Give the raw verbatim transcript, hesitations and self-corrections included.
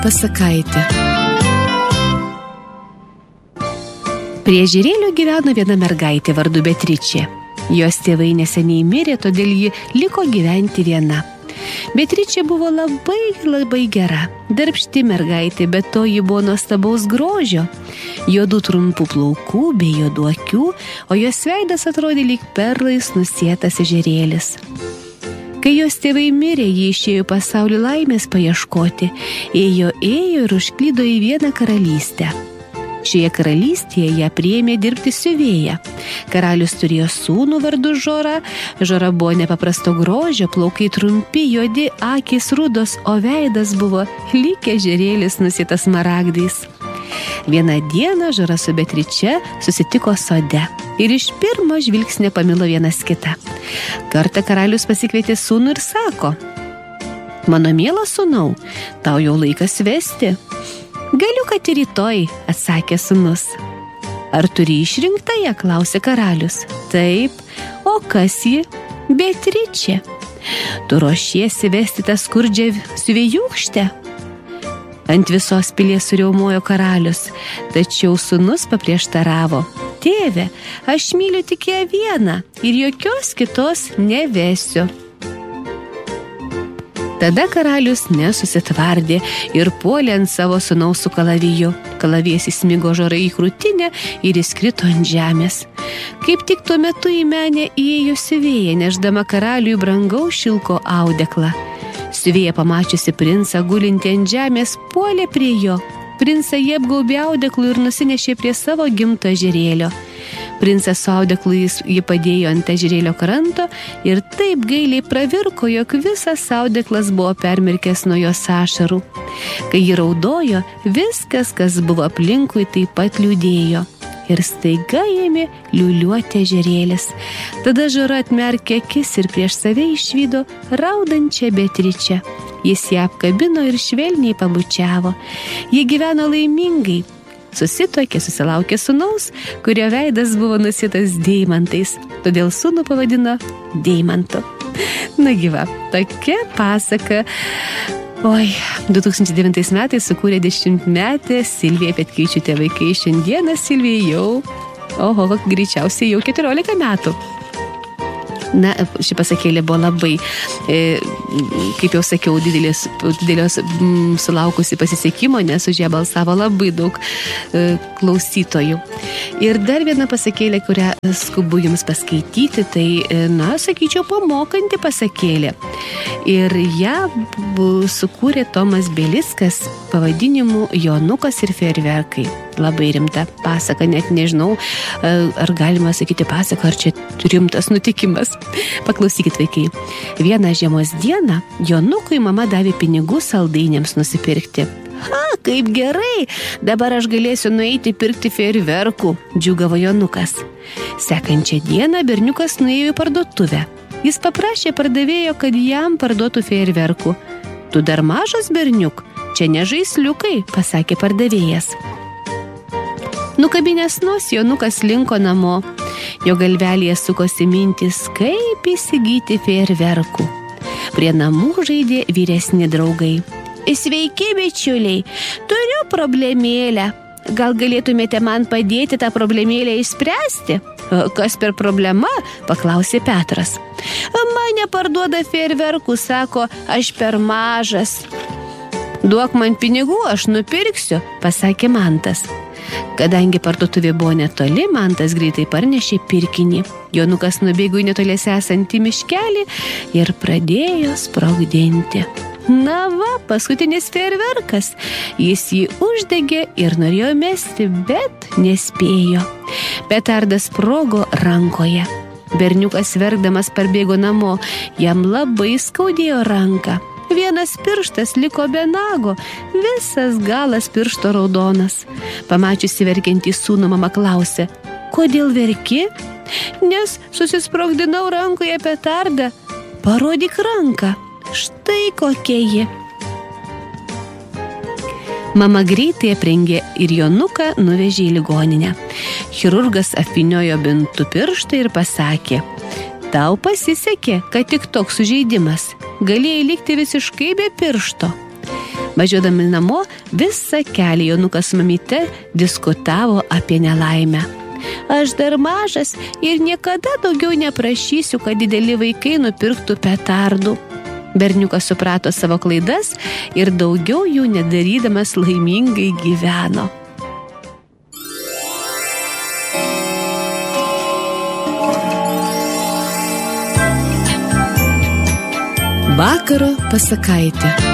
Pasakaitė. Prie ežerėlio gyveno viena mergaitė vardu Beatričė. Jos tėvai neseniai mirė, todėl ji liko gyventi viena. Beatričė buvo labai, labai gera, darbšti mergaitė, bet to ji buvo nuostabaus grožio. Juodų trumpų plaukų bei juodų akių, o jos veidas atrodė lyg perlais nusėtas ežerėlis. Kai jos tėvai mirė, ji išėjo pasaulį laimės paieškoti, ėjo, ėjo ir užklydo į vieną karalystę. Šioje karalystėje ją priėmė dirbti siuvėja. Karalius turėjo sūnų vardu Žora. Žora buvo nepaprasto grožio, plaukai trumpi, juodi, akys rudos, o veidas buvo lyg ežerėlis nusėtas smaragdais. Vieną dieną Žora su Beatriče susitiko sode ir iš pirmo žvilgsnio pamilo vienas kitą. Kartą karalius pasikvietė sūnų ir sako: "Mano mielas sūnau, tau jau laikas vesti." "Galiu, kad ir rytoj," atsakė sūnus. "Ar turi išrinktąją?" klausė karalius. "Taip, o kas ji?" "Beatričė." "Tu ruošiesi vesti tą skurdžią siuvėjūkštę?" Ant visos pilies suriaumojo karalius, tačiau sūnus paprieštaravo: "Tėve, aš myliu tik ją vieną ir jokios kitos nevesiu." Tada karalius nesusitvardė ir puolė ant savo sūnaus su kalaviju. Kalavijas įsmigo Žorai į krūtinę ir įskrito ant žemės. Kaip tik tuo metu į menę įėjo siuvėja, nešdama karaliui brangaus šilko audeklą. Siuvėja, pamačiusi princą gulintį ant žemės, puolė prie jo. Princą jie apgaubė audeklu ir nusinešė prie savo gimto ežerėlio. Princas su audeklu jį padėjo ant ežerėlio kranto ir taip gailiai pravirko, jog visas audeklas buvo permirkęs nuo jos ašarų. Kai ji raudojo, viskas, kas buvo aplinkui, taip pat liūdėjo. Ir staiga ėmė liūliuoti ežerėlis. Tada Žora atmerkė akis ir prieš save išvydo raudančią Beatričę. Jis ją apkabino ir švelniai pabučiavo. Jie gyveno laimingai. Susituokė, susilaukė sūnaus, kurio veidas buvo nusėtas deimantais, todėl sūnų pavadino Deimantu. Nagi va, tokia pasaka. Oi, du tūkstančiai devintais metais sukūrė dešimtmetė Silvija Petkevičiūtė vaikai. Šiandieną Silvija jau, oho, greičiausiai jau keturiolika metų. Na, ši pasakėlė buvo labai, e, kaip jau sakiau, didelės, didelės m, sulaukusi pasisekimo, nes už ją balsavo labai daug e, klausytojų. Ir dar viena pasakėlė, kurią skubu jums paskaityti, tai, e, na, sakyčiau, pamokanti pasakėlė. Ir ją bu, sukūrė Tomas Belickas pavadinimu Jonukas ir fejerverkai. Labai rimta pasaka, net nežinau, ar galima sakyti pasaka, ar čia rimtas nutikimas. Paklausykit, vaikai. Vieną žiemos dieną Jonukui mama davė pinigų saldainiams nusipirkti. "Ha, kaip gerai, dabar aš galėsiu nueiti pirkti fejerverkų," džiūgavo Jonukas. Sekančią dieną berniukas nuėjo į parduotuvę. Jis paprašė pardavėjo, kad jam parduotų fejerverkų. "Tu dar mažas, berniuk, čia ne žaisliukai," pasakė pardavėjas. Nukabinęs nosį, Jonukas linko namo. Jo galvelėje sukosi mintis, kaip įsigyti fejerverkų. Prie namų žaidė vyresni draugai. "Sveiki, bičiuliai, turiu problemėlę. Gal galėtumėte man padėti tą problemėlę išspręsti?" "Kas per problema?" paklausė Petras. "Man neparduoda fejerverkų, sako, aš per mažas." "Duok man pinigų, aš nupirksiu," pasakė Mantas. Kadangi parduotuvė buvo netoli, Mantas greitai parnešė pirkinį. Jonukas nubėgo į netoliese esantį miškelį ir pradėjo sprogdinti. Na va, paskutinis fejerverkas. Jis jį uždegė ir norėjo mesti, bet nespėjo. Petardas sprogo rankoje. Berniukas verkdamas parbėgo namo, jam labai skaudėjo ranką. Vienas pirštas liko be nago, visas galas piršto raudonas. Pamačiusi verkiantį sūnų, mama klausė: "Kodėl verki?" "Nes susisprogdinau rankoje petardą." "Parodyk ranką." "Štai kokia ji." Mama greitai aprengė ir Jonuką nuvežė į ligoninę. Chirurgas apvyniojo bintu pirštą ir pasakė: "Tau pasisekė, kad tik toks sužeidimas. Galėjai likti visiškai be piršto." Važiuodami namo, visą kelią Jonukas su mamyte diskutavo apie nelaimę. Aš dar mažas ir niekada daugiau neprašysiu, kad dideli vaikai nupirktų petardų. Berniukas suprato savo klaidas ir daugiau jų nedarydamas laimingai gyveno. Vakaro pasakaitė.